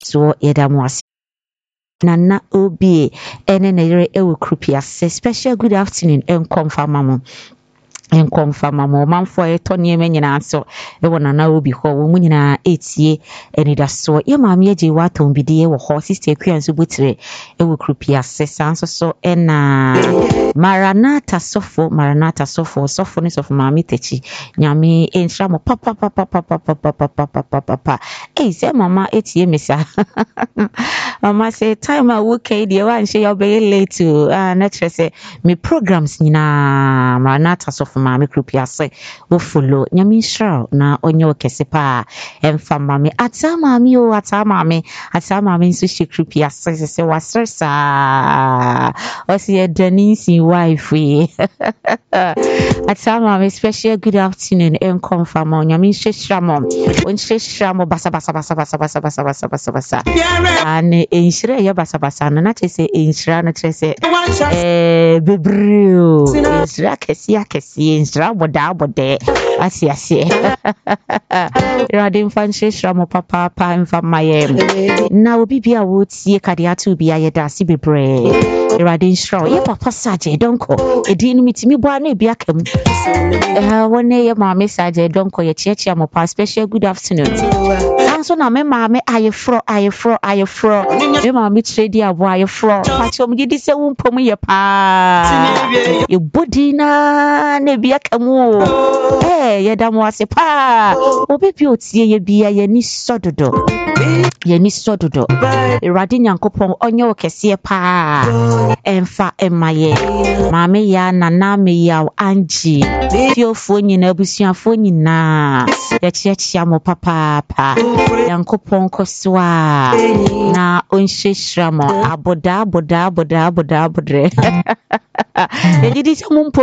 so yɛda mo ase Nana Obi ene na yere ewo krupia special good afternoon enkomfama mo enkomfama mo manfo eto niema nyina so ewo Nana Obi ho wo mu nyina etie enida so ye maame age waton bidie wo ho sister akua nso botire ewo krupia sanso so ena Maranatha sofo sofo ne sofo maame techi nyame enhra mo papa say mama etie mesa mama say time a okay dey wan she you be late to na tre say me programs nyina Maranatha sofo maame krupia se wo follow nyame nhra na onye okese pa emfa maame ata maame nso she krupia se wasresa o se Denise wife ata maame special good afternoon enkomfam nyame nhra mo basa ane enhira ya basa no na chese enhira no chese bebreo enhira kesi enhira boda asi radio mfanhira mo papa mfa maye na obi bia wo tie kadiatu bia ye da si bebre radio nhira ye papa saje donko edin mitimi bo na bia kam wone ye maame saje donko ye chiachia mo pa special good afternoon so na me maame ayefro me maame trade abo ayefro pacho mgidi se wumpom ye pa ye bodina na bia kamu ye da mo ase pa obebi otie ye bia ye ni sododo irade nyankopon onye okese pa emfa emaye maame ya nana me ya anji fiofo nyina abusuafo nyina ye chiachia mo papa yankopon koswa na onhyehyra mo aboda bodre edidi se mumpo